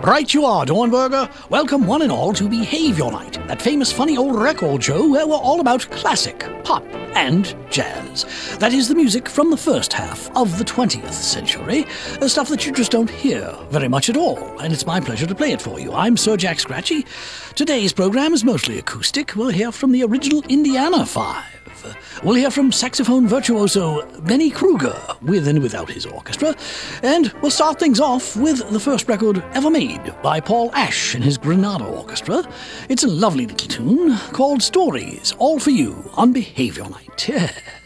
Right you are, Dornberger. Welcome one and all to Behave Your Night, that famous funny old record show where we're all about classic, pop, and jazz. That is the music from the first half of the 20th century, stuff that you just don't hear very much at all, and it's my pleasure to play it for you. I'm Sir Jack Scratchy. Today's program is mostly acoustic. We'll hear from the original Indiana Five. We'll hear from saxophone virtuoso Benny Kruger, with and without his orchestra, and we'll start things off with the first record ever made by Paul Ash and his Granada Orchestra. It's a lovely little tune called Stories, All For You on Behave Your Night.